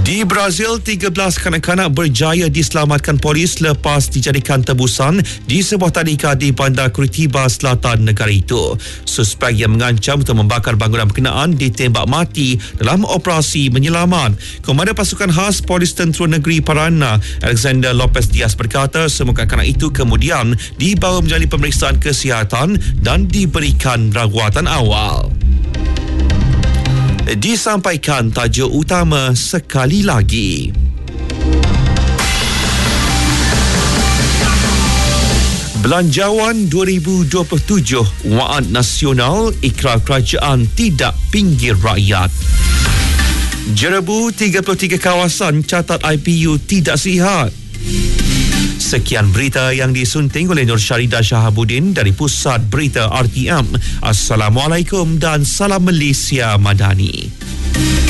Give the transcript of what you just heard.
Di Brazil, 13 kanak-kanak berjaya diselamatkan polis lepas dijadikan tebusan di sebuah tadika di bandar Curitiba, selatan negara itu. Suspek yang mengancam untuk membakar bangunan berkenaan ditembak mati dalam operasi menyelamat. Komandan Pasukan Khas Polis Tentera Negeri Paraná, Alexander Lopez Diaz berkata semua kanak-kanak itu kemudian dibawa menjalani pemeriksaan kesihatan dan diberikan rawatan awal. Disampaikan tajuk utama sekali lagi. Belanjawan 2027, Wa'ad Nasional, ikrar kerajaan tidak pinggir rakyat. Jerebu 33 kawasan catat IPU tidak sihat. Sekian berita yang disunting oleh Nur Syaridah Shahabuddin dari Pusat Berita RTM. Assalamualaikum dan salam Malaysia Madani.